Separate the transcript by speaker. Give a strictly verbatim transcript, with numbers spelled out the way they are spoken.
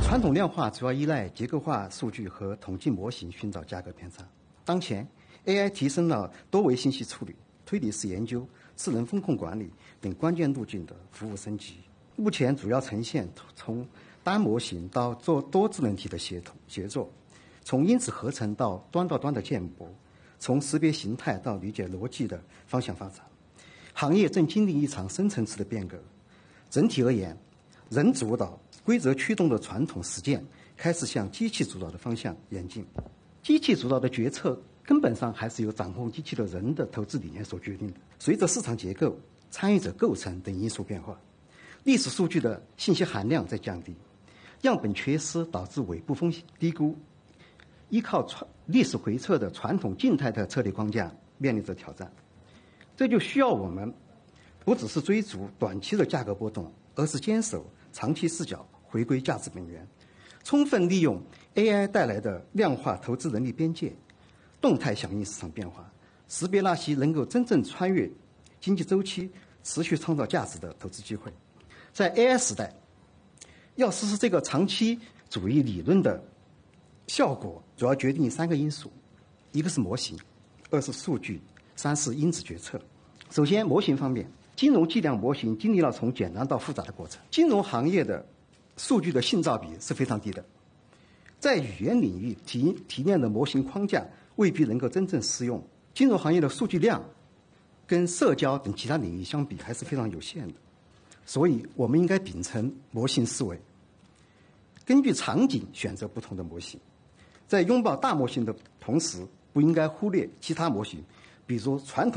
Speaker 1: 传统量化主要依赖结构化数据和统计模型寻找价格偏差。当前 ，A I 提升了多维信息处理、推理式研究、智能风控管理等关键路径的服务升级。目前主要呈现从单模型到做多智能体的协同协作，从因子合成到端到端的建模，从识别形态到理解逻辑的方向发展。行业正经历一场深层次的变革。整体而言，人主导、规则驱动的传统实践开始向机器主导的方向演进。机器主导的决策根本上还是由掌控机器的人的投资理念所决定的。随着市场结构、参与者构成等因素变化，历史数据的信息含量在降低，样本缺失导致尾部风险低估，依靠传历史回测的传统静态的策略框架面临着挑战。这就需要我们不只是追逐短期的价格波动，而是坚守长期视角，回归价值本源，充分利用 A I 带来的量化投资能力边界，动态响应市场变化，识别那些能够真正穿越经济周期、持续创造价值的投资机会。在 A I 时代，要实施这个长期主义理论的效果，主要决定于三个因素：一个是模型，二是数据，三是因子决策。首先，模型方面，金融计量模型经历了从简单到复杂的过程。金融行业的数据的信噪比是非常低的，在语言领域提提炼的模型框架未必能够真正适用。金融行业的数据量跟社交等其他领域相比还是非常有限的，所以我们应该秉承模型思维，根据场景选择不同的模型。在拥抱大模型的同时，不应该忽略其他模型，比如传统